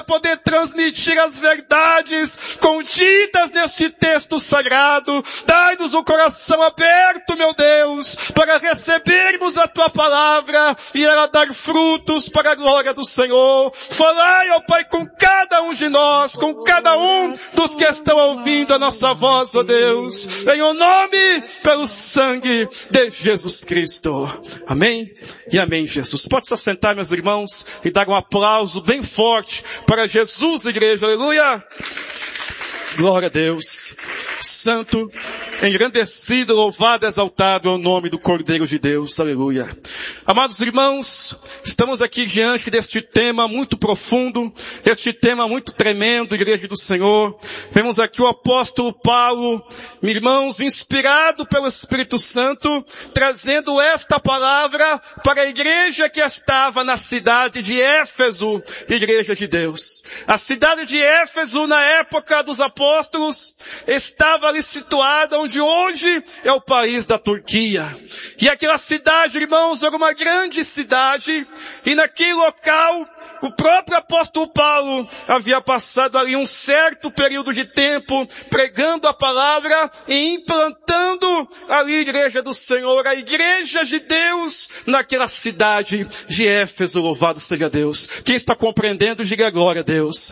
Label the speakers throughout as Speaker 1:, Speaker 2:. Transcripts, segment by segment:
Speaker 1: poder transmitir as verdades contidas neste texto sagrado. Dai-nos um coração aberto, meu Deus, para recebermos a tua palavra e ela dar frutos para a glória do Senhor. Falai, ó Pai, com cada um de nós, com cada um dos que estão ouvindo a nossa voz, ó Deus, em o nome, pelo sangue de Jesus Cristo. Amém e amém, Jesus. Pode se assentar, meus irmãos, e dar um aplauso bem forte para Jesus, igreja. Aleluia! Glória a Deus. Santo, engrandecido, louvado, exaltado é o nome do Cordeiro de Deus. Aleluia. Amados irmãos, estamos aqui diante deste tema muito profundo, este tema muito tremendo, igreja do Senhor. Vemos aqui o apóstolo Paulo, irmãos, inspirado pelo Espírito Santo, trazendo esta palavra para a igreja que estava na cidade de Éfeso, igreja de Deus. A cidade de Éfeso, na época dos apóstolos, estava ali situada onde hoje é o país da Turquia. E aquela cidade, irmãos, era uma grande cidade, e naquele local o próprio apóstolo Paulo havia passado ali um certo período de tempo pregando a palavra e implantando ali a igreja do Senhor, a igreja de Deus naquela cidade de Éfeso. Louvado seja Deus. Quem está compreendendo, diga glória a Deus.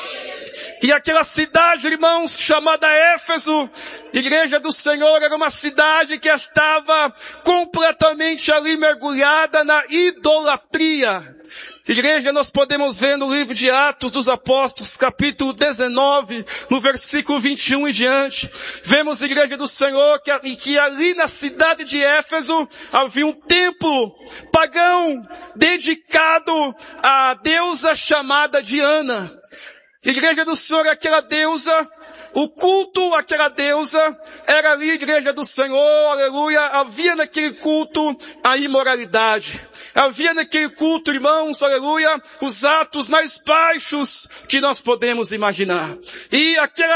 Speaker 1: E aquela cidade, irmãos, chamada Éfeso, igreja do Senhor, era uma cidade que estava completamente ali mergulhada na idolatria. Igreja, nós podemos ver no livro de Atos dos Apóstolos, capítulo 19, no versículo 21 e diante. Vemos, igreja do Senhor, que ali na cidade de Éfeso havia um templo pagão dedicado à deusa chamada Diana. Igreja do Senhor, aquela deusa, o culto àquela deusa era ali, igreja do Senhor, aleluia, havia naquele culto a imoralidade. Havia naquele culto, irmãos, aleluia, os atos mais baixos que nós podemos imaginar. E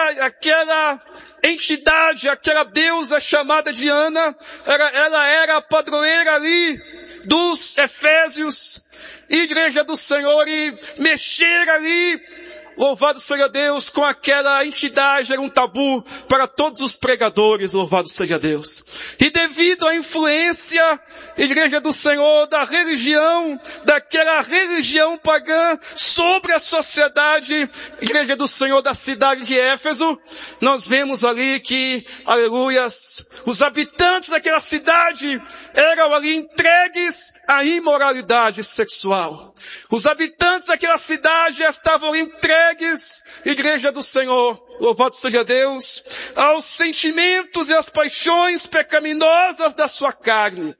Speaker 1: aquela entidade, aquela deusa chamada Diana, ela era a padroeira ali dos Efésios, igreja do Senhor, e mexer ali, louvado seja Deus, com aquela entidade era um tabu para todos os pregadores, louvado seja Deus. E devido à influência, igreja do Senhor, da religião, daquela religião pagã sobre a sociedade, igreja do Senhor da cidade de Éfeso, nós vemos ali que, aleluias, os habitantes daquela cidade eram ali entregues à imoralidade sexual. Os habitantes daquela cidade estavam entregues, igreja do Senhor, louvado seja Deus, aos sentimentos e às paixões pecaminosas da sua carne.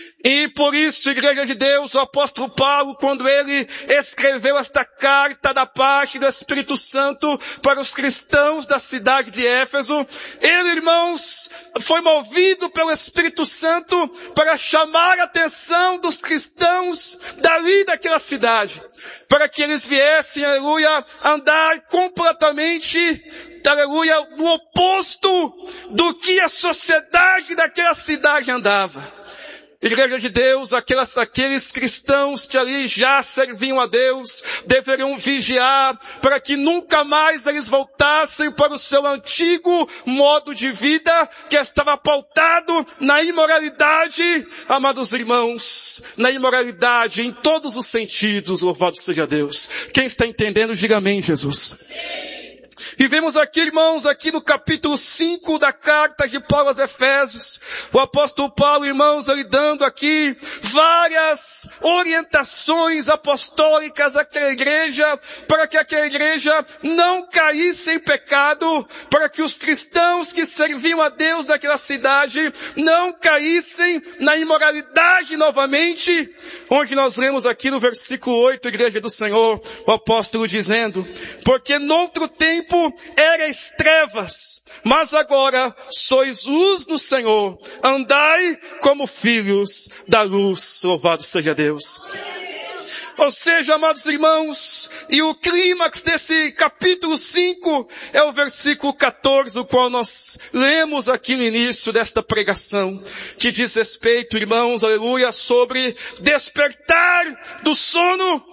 Speaker 1: E por isso, igreja de Deus, o apóstolo Paulo, quando ele escreveu esta carta da parte do Espírito Santo para os cristãos da cidade de Éfeso, ele, irmãos, foi movido pelo Espírito Santo para chamar a atenção dos cristãos dali daquela cidade, para que eles viessem, aleluia, andar completamente, aleluia, no oposto do que a sociedade daquela cidade andava. Igreja de Deus, aqueles cristãos que ali já serviam a Deus, deveriam vigiar para que nunca mais eles voltassem para o seu antigo modo de vida que estava pautado na imoralidade, amados irmãos, na imoralidade em todos os sentidos, louvado seja Deus. Quem está entendendo, diga amém, Jesus. E vemos aqui, irmãos, aqui no capítulo 5 da carta de Paulo aos Efésios, o apóstolo Paulo, irmãos, ele dando aqui várias orientações apostólicas àquela igreja, para que aquela igreja não caísse em pecado, para que os cristãos que serviam a Deus daquela cidade não caíssem na imoralidade novamente, onde nós lemos aqui no versículo 8, igreja do Senhor, o apóstolo dizendo, porque noutro tempo erais trevas, mas agora sois luz no Senhor, andai como filhos da luz, louvado seja Deus. Ou seja, amados irmãos, e o clímax desse capítulo 5 é o versículo 14, o qual nós lemos aqui no início desta pregação, que diz respeito, irmãos, aleluia, sobre despertar do sono